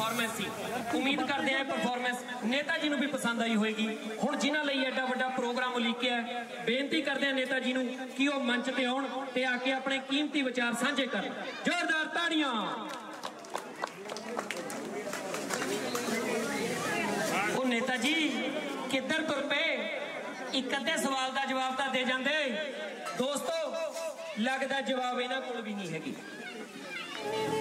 Performance सी। उम्मीद करते हैं परफॉर्मेंस नेता जी नूं भी पसंद आई होएगी। हुण जिन्हां लई एडा वड्डा प्रोग्राम उलीकिया है, बेनती करते हैं नेता जी नूं कि वह मंच ते आउण ते आके अपने कीमती विचार साझे करन। जोरदार ताड़ियां। ओ नेता जी किधर तुर पे? एक अद्धे सवाल का जवाब तो दे जाते दोस्तों। लगता जवाब इन्हां कोल भी नहीं हैगी।